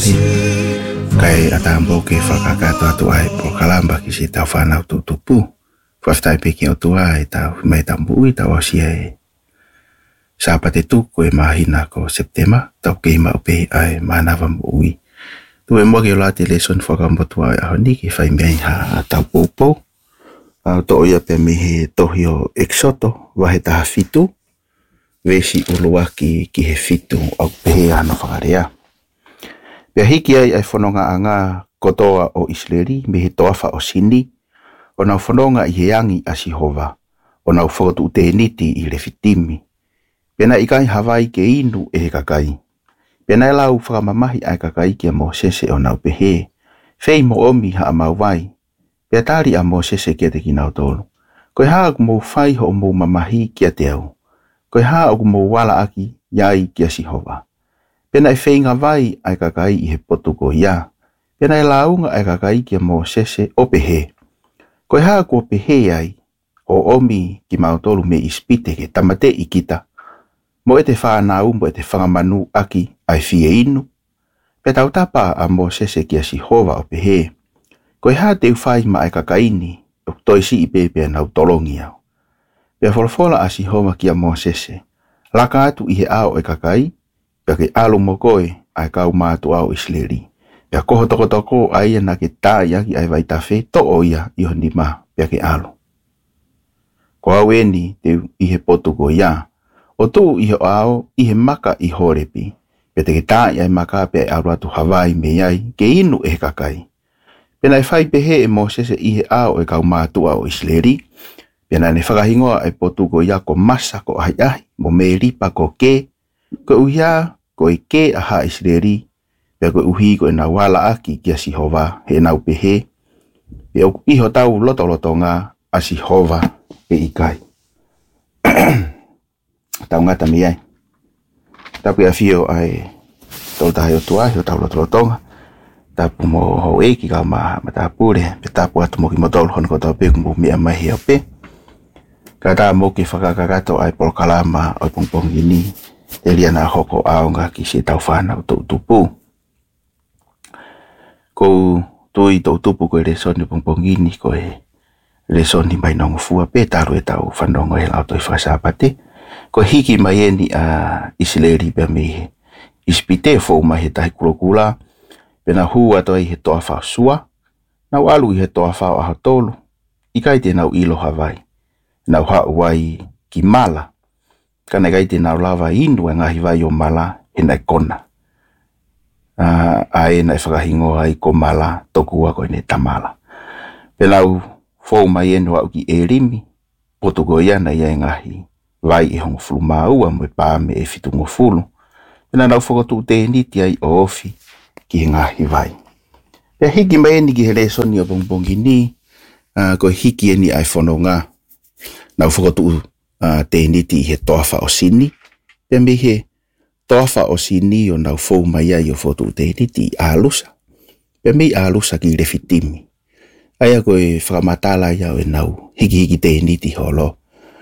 whakari. Kai atambo ke whakakato atu ai po kalamba ki si tau whanau tutupu. Whaftai peki o tua e tau mai tambu i tau asia e. Sapa te tuku e mahina ko Septema, tau keima upe ai manawa mo ui. Tu e mwagi o lati leson whakambotua e aho niki whai mei ha tau poupou. To oia pe mihi tohi o Exoto, wahe taha fitu. Vesi uluaki ki he fitu au pehe ano whakarea. Pea hiki ai whanonga anga kotoa o Isleri, mihi toafa o Sini, o nau whanonga i he angi a Sihova, o nau whakotu te niti i le fitimi. Pena ikai Hawaii ke inu e he kakai. Pena e lau whakamamahi ai kakai ki a Mosese o nau pehe. Fei mo omi ha a mauwai. Pea tari a Mosese kia te kinau tolu. Koe haa ku mou whai ho o mou mamahi kia te au. Koe haa o ku mou wala aki iai kia Sihova. Pena e fei ngā vai ai kakai i he potu ko ia. Pena e launga ai kakai kia Mosese o pehe. Koe haa ku o pehe ai o omi ki mautolu me ispite ke tamate i kita. Mo e te whanau mo e te whangamanu aki ai fie inu. Pe tau tapa a Mosese kia Sihova o pehe. Koe haa te uwhai ma ai kakaini o toisi i pepe nau tolongi au. Pea wholofola a Sihova kia Mosese. Laka atu i he ao e kakai. Pea ke alu mo koe ai kau mātu au Isleri. Pea koho toko toko ai na ke tā iaki ai vai tawhe to o ia i hondi ma pea ke alu. Ko au eni te i he potu ko ia. O tu i he ao i he maka i horepi. Pea te ke tā iai maka pea alu atu Hawaii me iai ke inu e kakai. Pena e whai pehe e Mosese i he ao e kau mātu au Isleri. Pena ne whakahingoa e potu ko ia ko masa ko ai ai mo me ripa ko ke. Ko uia ko e ke aha Isleri. Pea ko uhi ko e na wala aki kia Sihova he nau pehe. Pea o iho tau loto ngā a Sihova e ikai. Tau ngata mi ai. Tapu ia fio ai tau tahi o tuahi o tau loto nga. Tapu mo ho e ki kau ma tapure. Pe tapu atu mo ki motolu hono ko tau pe kumbu mia mahi au pe. Kata mo ki whakakakato ai polkalama o pongpong ini. Te lia na hoko aonga ki si tau whanau tau tupu. Ko tui tau tupu ko e resoni pongpong ini ko e resoni mai nongo fua pe taru e tau whanongo e lau toi whasapate. Ko hiki mai eni a Isleri pe me ispite fo mai he tahi kulokula. Pena hua toi he toa whao sua. Nau alu i he toa whao aha tolu. Ikai te nau ilo Hawaii. Nau hau wai ki mala. Kana kai te nau lava inu e ngahi vai o mala he nai kona. Ae nai whakahingo ai ko mala tokua koe ne tamala. Pelau fōu mai enu au ki e rimi. Poto ko ia na ia e ngahi vai e hongo fulu maua mo e pāme e fitungo fulu. Pena nau whakotu te niti ai o ofi ki ngahi vai. Pea hiki mai eni ki he lesoni o bongbongi ni. Ko hiki eni ai whono ngā. Nau whakotu te niti i he toafa o Sini. Pea me he toafa o Sini o nau fōu mai ai o whakotu te niti i alusa. Pea me i alusa ki le fitimi. Aia koe whakamatala ia o e nau hiki te niti holo.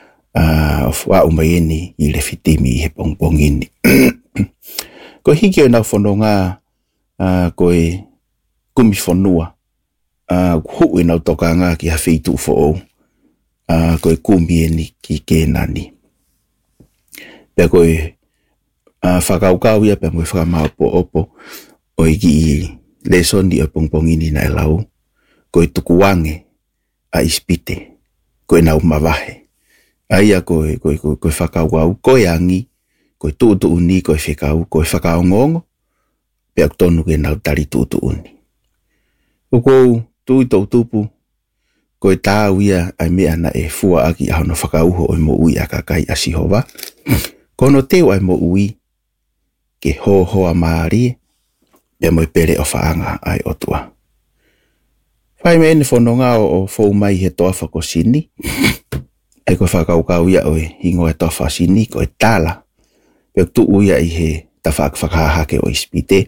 Wa umai eni i le fitimi i he bongbongini. Ko hiki o nau whono ngā koe kumi whonua. Hu e nau toka ngā ki hawhitu fo koe kumi eni ki kēnani. Pea koe whakaukau ia pea moe whakamaupo opo o iki i lesoni o pongpongini na e lau. Koe tukuange a ispite. Koe nau mawahe. Aia koe whakaukau koe angi. Koe tuutuuni koe whikau. Koe whakaongongo. Pea tonu ke nau tari tuutuuni. Ukou tui tau tupu. Koe tāu ia ai mea na e fua aki ahono whakauho o mo ui a kakai a Sihova. Kono teo ai mo ui ke hoa maari. Pea moe pere o whaanga ai otua. Whai me ene whanonga o fōu mai he toafa ko Sini. E koe whakaukau ia o e hingo e toafa Sini ko e tala. Pea tuu ia i he whakahake o ispite.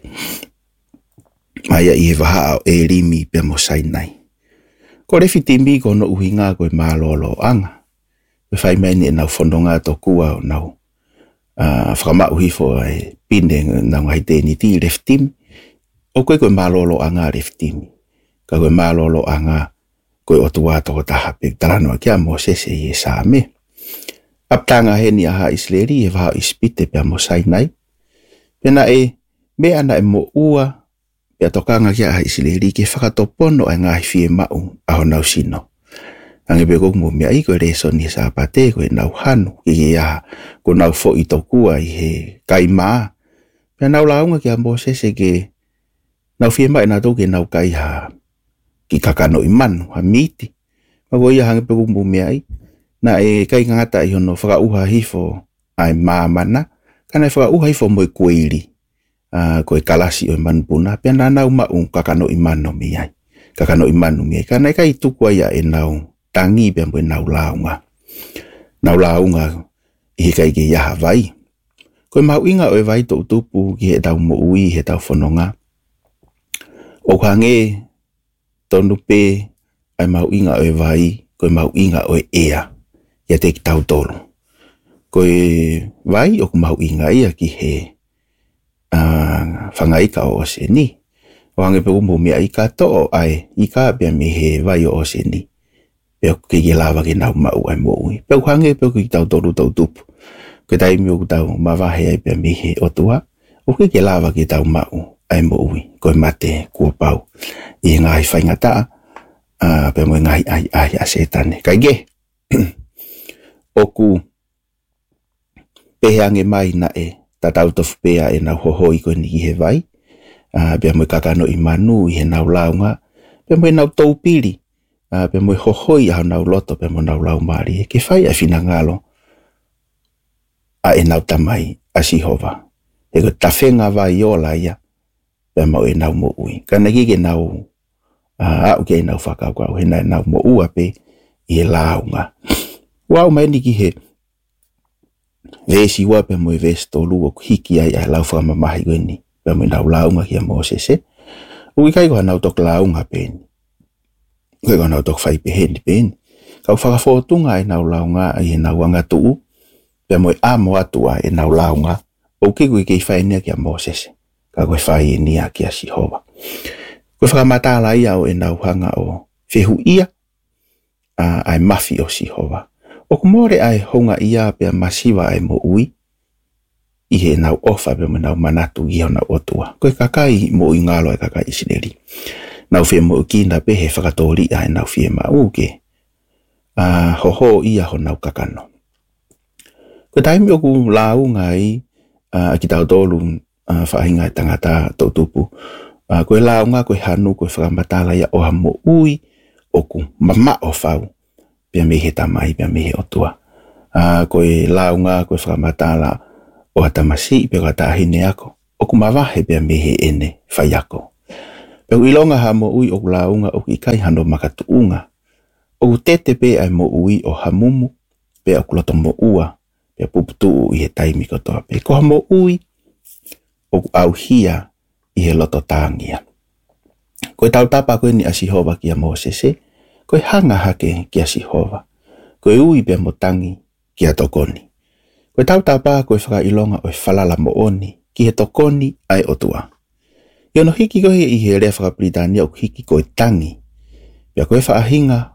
Maia i he waha o e rimi pea mo sainai. Ko refitimi ko no uhinga koe mālolo anga. Me whai mai ni e nau whanonga to kua o nau. Whakamau hifo e pine nau ngai tēni ti refitimi. O koe malolo anga reftimi. Ka koe malolo anga koe o tua toko taha pe talano kia Moses e Same. Aptanga heni aha Israeli e vaha ispite pe mo Sinai. Pena e me ana e mo ua pe tokanga kia aha Israeli ke whakatopono e ngahi fie mau aho nau sino. Ange pe kong mo mea i koe reso ni sa pate koe nau hanu ki aha ko nau fo i tokua i he kaimaa. Pena nau launga kia Moses e ke nau fie mai na tau ke nau kai ha ki kakano i manu, ha miti. Mago ia hange pe kumbu mea i. Na e kai ngata i hono whakauha hifo ai mamana. Kana e whakauha hifo mo i kueiri. Ko e kalasi o i manpuna. Pia na nau maung kakano i manu mea i. Kakano i manu mea i. Kana e kai tukua ia e nau tangi pia mo i nau launga. Nau launga i he kai ke iaha vai. Ko e mau inga o e vai to utupu ki he tau mo ui he tau whanonga. O hange tonu pe ai mau inga o e vai, koe mau inga o e ea, ia te ki tau tolu. Koe vai o ku mau inga ia ki he whangaika o ose ni. O hange pe umbu mea i ka to'o ai, i ka pia me he vai o ose ni. Pea ku ke lawa ke nau mau ai mo ui. Pea ku hange pe ki tau tolu tau tupu. Koe tai mi o ku tau mawahe ai pia me he otua. O ke lawa ke tau mau ai mo ui. Koe mate kua pau. I ngahi whaingata pe mo ngahi ai a setane. Kai ge. Oku peheange mai na e tatau tofu pea e nau hohoi koe ni he vai. Pe mo kakano i manu i he nau launga. Pe mo nau taupiri. Pe mo hohoi au nau loto pe mo nau lau mari. Ke whai a whina ngalo a e nau tamai a Sihova. E ko tawhenga vai o laia. Pe mo e nau mo ui. Kana kike nau au ke nau whakakau he nau mo ua pe i e launga. Wau mai ni ki he vesi wa pe mo e vesi tolu o hiki ai ai lau whamamahi koe ni. Pe mo nau launga ki a Moses e. Ui kai koha nau tok launga pe ni. Koe koha nau tok whai pe heni pe ni. Kau whakafotunga e nau launga ai e nau anga tuu. Pe mo e amo atua e nau launga. O ke koe kei whai nia ki a Moses e. Ka koe whai e nia ki a Sihova. Koe whakamatala ia o e nau hanga o whehu ia. Ai mafi o Sihova. O kumore ai honga ia pe masiva ai mo ui. I he nau ofa pe mo nau manatu i hona otua. Koe kakai mo i ngalo e kakai Israeli. Nau whee mo kina pe he whakatori ai nau whee mau ke. Hoho ia ho nau kakano. Koe taimi o ku lau ngai ki tau tolu whahinga i tangata tautupu. Koe lau ngā koe hanu koe whakamatala ia oha mo ui o ku mama o whau. Pia me he tamai, pia me he otua. Koe lau ngā koe whakamatala o hatamasi, pia kata ahine ako. O ku mawahe pia me he ene whai ako. Pia ku ilonga ha mo ui o ku lau ngā o ku ikai hano makatuunga. O ku tete pe ai mo ui o hamumu, pia o ku loto mo ua, pia puputu i he taimi kotoa pe. Ko ha mo ui o ku au hia i he loto tāngia. Koe tau tapa koe ni a Sihova ki a Moses e. Koe hanga hake ki a Sihova. Koe ui pia mo tangi ki a tokoni. Koe tau tapa koe whakailonga o whalala mo oni ki he tokoni ai otua. Iono hiki koe i he rea whakapritania o hiki koe tangi. Pia koe whaahinga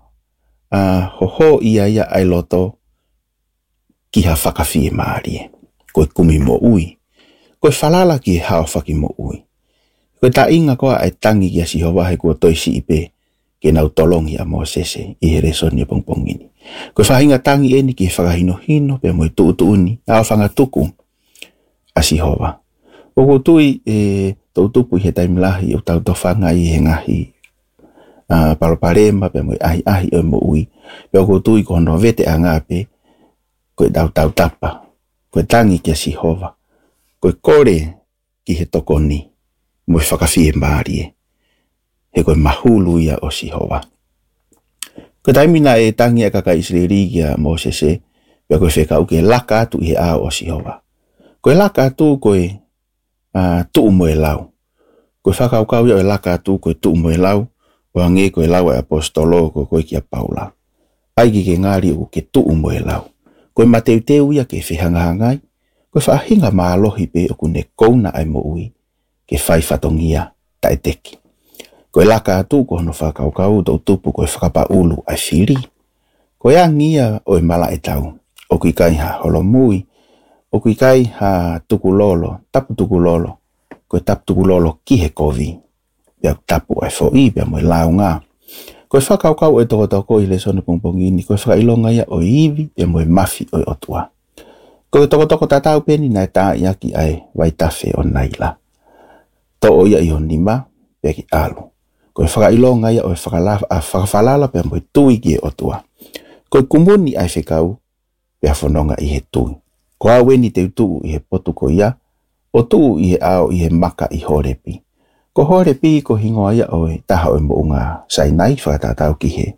hoho ia ai loto ki ha whakawhie maarie. Koe kumi mo ui. Koe whalala ki he hao whaki mo ui. Koe ta inga koa ai tangi ki a Sihova he kua toisi ipe ke nau tolongi a Moses i he resoni a pongpongini. Koe whahinga tangi eni ki he whakahino hino pe mo i tuutuuni a whangatuku a Sihova. O ko tui tautupu i he taimlahi o tau tofanga i he ngahi paroparema pe mo i ahi o mo ui. Pe o ko tui ko hono vete a ngape koe tau tapa. Koe tangi ki a Sihova. Koe kore ki he tokoni. Mo whakawhie maarie. He koe mahulu ia o Sihova. Koe taimina e tangi a kaka Israeli ki a Moses e. Pea koe whekau ke laka atu i he ao o Sihova. Koe laka atu koe tuu mo e lau. Koe whakaukau ia o laka atu koe tuu mo e lau. O hange koe lau e apostolo koe ki a Paula. Aiki ke ngari o ke tuu mo e lau. Koe mateuteu ia ke whehangahangai. Koe whahinga maalohi pe o kune kouna ai mo ui. Ke whai whatongia tai teki. Koe laka atu ko no whakaukau tau tupu koe whakapaulu ai whiri. Koe angia o mala e tau. O kui kai ha holo mui. O kui kai ha tuku lolo, tapu tuku lolo. Koe tapu tuku lolo ki he kovi. Pia tapu ai fo i, pia moe lau ngā. Koe whakaukau e toko toko i le sone pongpongini. Koe whakailonga ia o iwi, pia moe mafi o otua. Koe toko tatau peni nai tā iaki ai waitafe o naila. To o ia i o nima, pia ki alu. Koe whakailonga ia o whakawhalala pia moe tui ki e otua. Koe kumuni ai whikau, pia whanonga i he tui. Ko aweni te utuu i he potu ko ia, o tuu i he ao i he maka i horepi. Ko horepi ko hingoa ia o e taha o mo unga sainai whakatatau ki he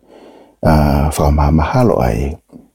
whakamahalo ai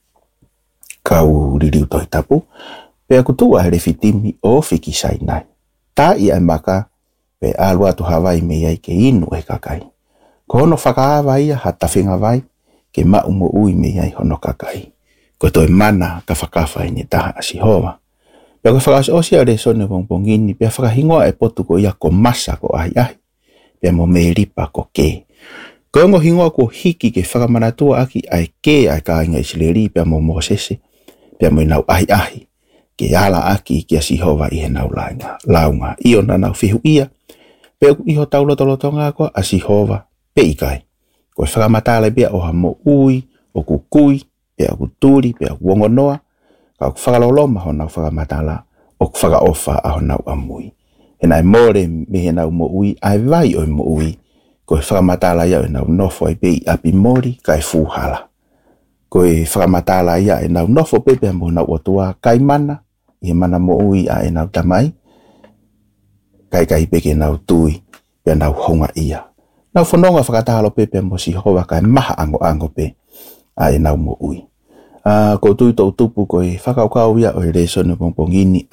kau ririu toi tapu. Pea kutua he rewhitimi o whiki sainai. Tā i ai maka, pe alua tu Hawaii me iai ke inu e kakai. Ko hono whakaawa ia hatawhinga vai, ke maumo ui me iai hono kakai. Ko toi mana ka whakawhai ni taha asi hoa. Pea ko whakaosia re sone pongpongini, pea whakahingoa e potu ko ia ko masa ko ahi ahi. Pea mo me ripa ko ke. Ko ongo hingoa ko hiki ke whakamanatua aki ai ke ai ka inga isileri, pea mo mosese. Pea mo inau ahi ahi. Ke ala aki ki asi hoa i he nau launga. Io na nau whihu ia. Pea iho taulotolotonga ko asi hoa pe ikai. Ko whakamatale pea oha mo ui, o kukui, pea kuturi, pea kuongonoa. Ka whakaloloma ho nau whakamatala, o whakaofa a ho nau amui. E nai more me he nau mo ui, ai vai o mo ui. Ko whakamatala ia e nau nofo ai pei api mori kai fuhala. Ko whakamatala ia e nau nofo pepe mo nau otua kai mana, i he mana mo ui a e nau tamai. Kai peke nau tui, pea nau honga ia. Nau whanonga whakatahalo pepe mo si hoa kai maha ango pe a e nau mo ui. Ko tui tau tupu ko e whakaukau ia o e reso na pongpongini.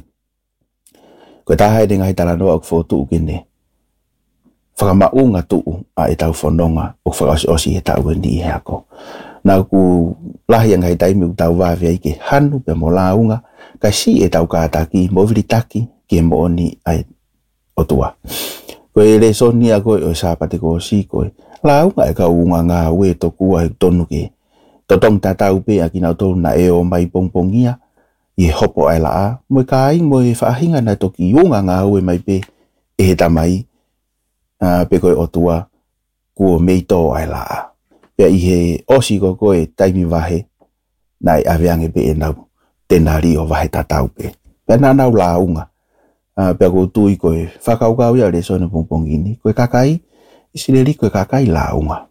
Ko tahai de ngai tala noa o kfotu ukene. Whakamaunga tuu a e tau whanonga o whakaosi he tau e ni he ako. Nau ku lahi ngai taimi u tau wawe ai ke hanu pe mo launga. Kai si e tau kātaki mo viritaki ke mo oni ai otua. Ko e reso ni a koe o sāpate ko si koe. Launga e ka unga ngā ue toku ai tonu ke. Totong tatau pe aki nau tonu na e o mai pongpongia. I hopo ai laa. Moe kai moe whaahinga na toki unga ngā ue mai pe. E he tamai. Pe koe otua. Kuo meito ai laa. Pea i he osi ko koe taimi wahe. Nai aveange pe e nau. Tenari o wahe tatau pe. Pea na nau launga. Pea ko tui koe whakaukau ia re sone pongpongini. Koe kakai. Isireri koe kakai launga.